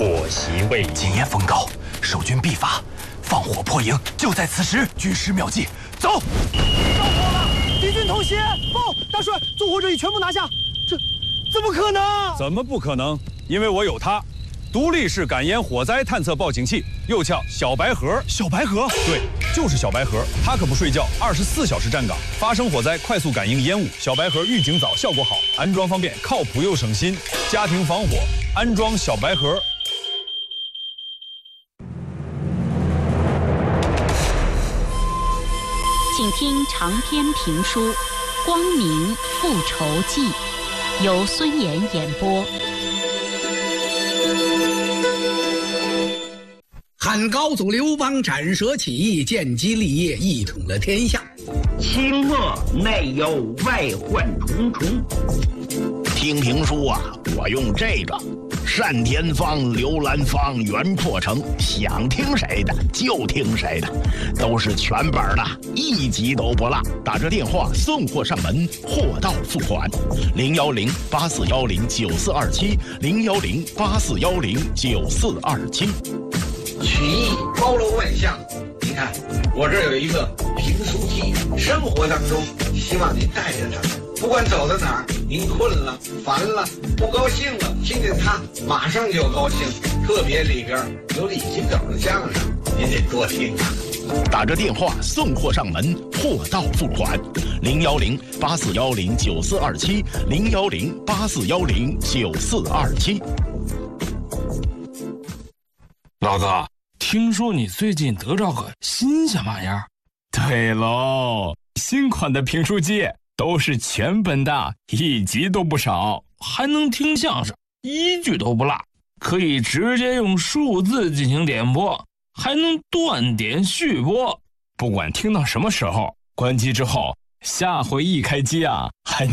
破袭未谨言封告，守军必伐，放火破营，就在此时。军师妙计，走！ 着火了，敌军偷袭！报，大帅，纵火者已全部拿下。这怎么可能？ 怎么不可能？因为我有它。独立式感烟火灾探测报警器，又叫小白盒。 小白盒， 对，就是小白盒。它可不睡觉，24小时站岗，发生火灾快速感应烟雾。小白盒预警早，效果好，安装方便，靠谱又省心。家庭防火，安装小白盒。 请听长篇评书《光明复仇记》，由孙岩演播。 汉高祖刘邦斩蛇起义，建基立业，一统了天下。 清末内忧外患重重。 听评书啊，我用这个单田芳、刘兰芳、袁破城，想听谁的就听谁的，都是全本的，一集都不落。打这电话送货上门，货到付款。010-8410-9427，010-8410-9427。 曲艺包罗万象，你看我这有一个评书记，生活当中希望您带着它，不管走到哪儿，您困了、烦了、不高兴了，听见它马上就高兴。特别里边有李金斗的相声，您得多听啊。 打着电话送货上门，货到付款。010-8410-9427，010-8410-9427。 老哥，听说你最近得着个新鲜玩意儿？ 对喽，新款的评书机都是全本的，一集都不少， 还能听相声，一句都不落，可以直接用数字进行点播，还能断点续播。 不管听到什么时候，关机之后，下回一开机啊，还